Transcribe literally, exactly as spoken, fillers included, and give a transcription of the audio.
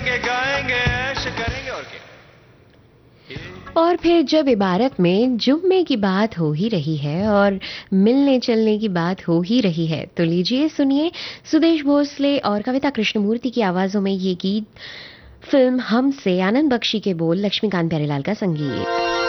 के गाएंगे, ऐश करेंगे और क्या। और फिर जब इबारत में जुम्मे की बात हो ही रही है और मिलने चलने की बात हो ही रही है, तो लीजिए सुनिए सुदेश भोसले और कविता कृष्णमूर्ति की आवाजों में ये गीत फिल्म हम से, आनंद बख्शी के बोल, लक्ष्मीकांत प्यारेलाल का संगीत।